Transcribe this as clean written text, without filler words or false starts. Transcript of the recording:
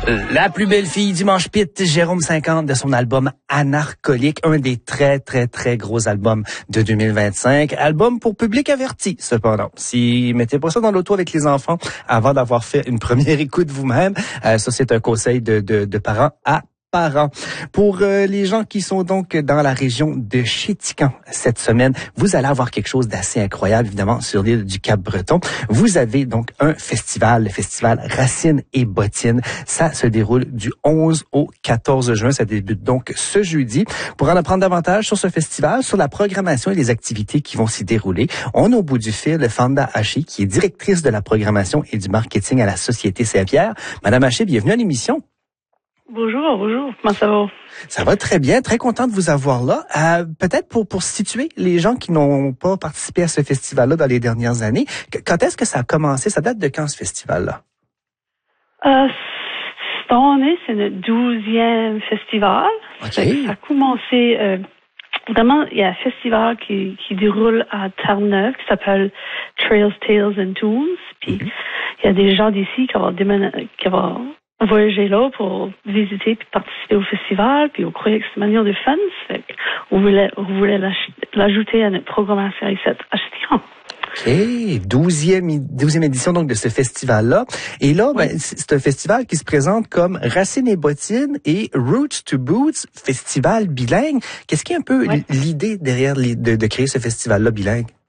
La plus belle fille du Manche Pit, Jérôme 50, de son album Anarcholique, un des très, très, très gros albums de 2025. Album pour public averti, cependant. Si mettez pas ça dans l'auto avec les enfants avant d'avoir fait une première écoute vous-même, ça c'est un conseil de parents à parents. Pour les gens qui sont donc dans la région de Chéticamp cette semaine, vous allez avoir quelque chose d'assez incroyable, évidemment, sur l'île du Cap-Breton. Vous avez donc un festival, le festival Racines et Bottines. Ça se déroule du 11 au 14 juin. Ça débute donc ce jeudi. Pour en apprendre davantage sur ce festival, sur la programmation et les activités qui vont s'y dérouler, on a au bout du fil Fanda Haché, qui est directrice de la programmation et du marketing à la Société Saint-Pierre. Madame Haché, bienvenue à l'émission. Bonjour. Comment ça va? Ça va très bien. Très content de vous avoir là. Peut-être pour situer les gens qui n'ont pas participé à ce festival-là dans les dernières années, quand est-ce que ça a commencé? Ça date de quand, ce festival-là? Cette année, c'est notre 12e festival. Okay. Ça a commencé... vraiment, il y a un festival qui déroule à Terre-Neuve qui s'appelle Trails, Tales and Tunes. Puis, il y a des gens d'ici qui vont voyager là pour visiter puis participer au festival, puis on croyait que c'est une manière de fun. On voulait l'ajouter à notre programmation ici à Chéticamp. OK. 12e édition donc de ce festival-là. Et là, oui. C'est un festival qui se présente comme Racines et Bottines et Roots to Boots, festival bilingue. Qu'est-ce qui est un peu l'idée derrière de créer ce festival-là bilingue?